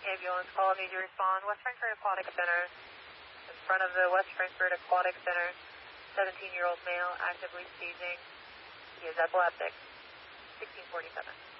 ambulance call. Need you to respond. West Frankfurt Aquatic Center. In front of the West Frankfurt Aquatic Center. 17-year-old male actively seizing. He is epileptic. 1647.